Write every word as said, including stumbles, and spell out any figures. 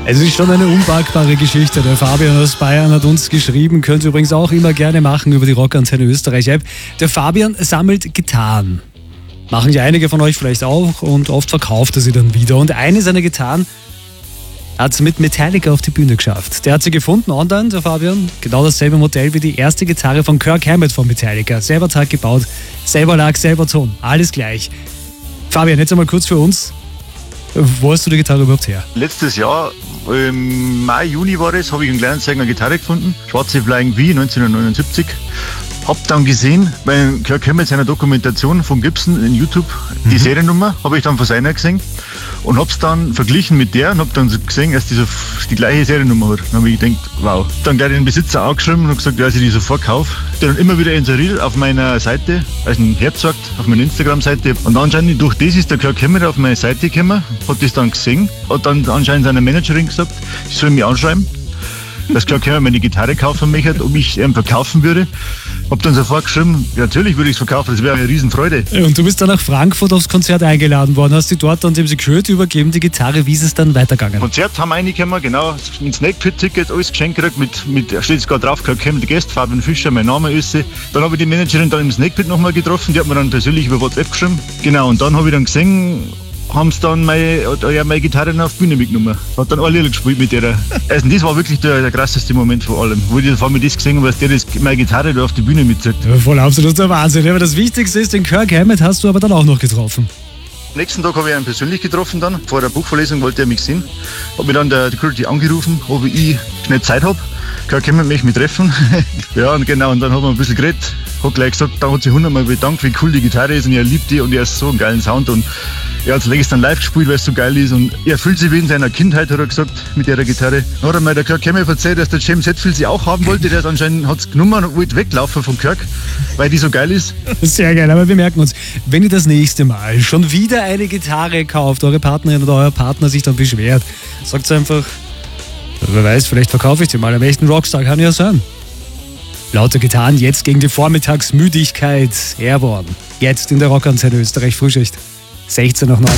Es ist schon eine unpackbare Geschichte. Der Fabian aus Bayern hat uns geschrieben, könnt ihr übrigens auch immer gerne machen über die Rockantenne Österreich App. Der Fabian sammelt Gitarren. Machen ja einige von euch vielleicht auch und oft verkauft er sie dann wieder. Und eine seiner Gitarren hat es mit Metallica auf die Bühne geschafft. Der hat sie gefunden online, der Fabian. Genau dasselbe Modell wie die erste Gitarre von Kirk Hammett von Metallica. Selber Tag gebaut, selber Lack, selber Ton. Alles gleich. Fabian, jetzt einmal kurz für uns. Wo hast du die Gitarre überhaupt her? Letztes Jahr, im Mai, Juni war es, habe ich einen kleinen Sänger Gitarre gefunden. Schwarze Flying V neunzehnhundertneunundsiebzig. Hab dann gesehen, bei Kirk Hammett seiner Dokumentation von Gibson in YouTube, die mhm. Seriennummer, habe ich dann von seiner gesehen und hab's dann verglichen mit der und hab dann gesehen, dass die so die gleiche Seriennummer hat. Dann habe ich gedacht, wow. Dann gleich den Besitzer angeschrieben und gesagt, dass ich die sofort kaufe. Dann immer wieder inseriert auf meiner Seite, also ein Herz sagt, auf meiner Instagram-Seite. Und anscheinend durch das ist der Kirk Hammett auf meine Seite gekommen, hat das dann gesehen, hat dann anscheinend seiner Managerin gesagt, ich soll mich anschreiben, dass Kirk Hammett meine Gitarre kaufen möchte, ob ich ihn verkaufen würde. Hab dann sofort geschrieben, ja, natürlich würde ich es verkaufen, das wäre eine Riesenfreude. Und du bist dann nach Frankfurt aufs Konzert eingeladen worden, hast die dort an dem Security übergeben, die Gitarre, wie ist es dann weitergegangen? Konzert haben reingekommen, genau, ein Snake-Pit-Ticket, alles geschenkt gekriegt, mit, mit, steht es gerade drauf, Kirk Hammett, Gäste, Fabian Fischer, mein Name ist sie. Dann habe ich die Managerin dann im Snake-Pit nochmal getroffen, die hat mir dann persönlich über WhatsApp geschrieben. Genau, und dann habe ich dann gesehen, haben sie dann meine, ja, meine Gitarre auf die Bühne mitgenommen. Hat dann alle gespielt mit der. Also das war wirklich der, der krasseste Moment von allem. Wo ich vor allem das gesehen habe, dass der das, meine Gitarre da auf die Bühne mitzieht. Ja, voll absolut der Wahnsinn. Aber das Wichtigste ist, den Kirk Hammett hast du aber dann auch noch getroffen. Nächsten Tag habe ich ihn persönlich getroffen dann. Vor der Buchvorlesung wollte er mich sehen. Hat mir dann der Security angerufen, ob ich schnell Zeit habe. Kirk Hammett möchte mich treffen. Ja, und genau, und dann haben wir ein bisschen geredet. Hat gleich gesagt, dann hat sich hundertmal bedankt, wie cool die Gitarre ist und er liebt die und er hat so einen geilen Sound und er hat es gestern live gespielt, weil es so geil ist und er fühlt sich wie in seiner Kindheit, hat er gesagt, mit der Gitarre. Dann hat er mir der Kirk Hammett erzählt, dass der James Hetfield sie auch haben wollte, der hat anscheinend hat's genommen und wollte weglaufen von Kirk, weil die so geil ist. Sehr geil, aber wir merken uns, wenn ihr das nächste Mal schon wieder eine Gitarre kauft, eure Partnerin oder euer Partner sich dann beschwert, sagt einfach, wer weiß, vielleicht verkaufe ich die mal, am echten Rockstar kann ja sein. Lauter getan, jetzt gegen die Vormittagsmüdigkeit. Airborne. Jetzt in der Rockantenne Österreich Frühschicht. sechzehn nach neun.